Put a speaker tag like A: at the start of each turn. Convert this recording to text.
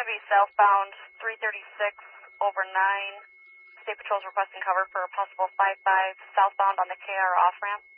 A: to be southbound 336 over 9. State Patrol's requesting cover for a possible 5-5 southbound on the KR off-ramp.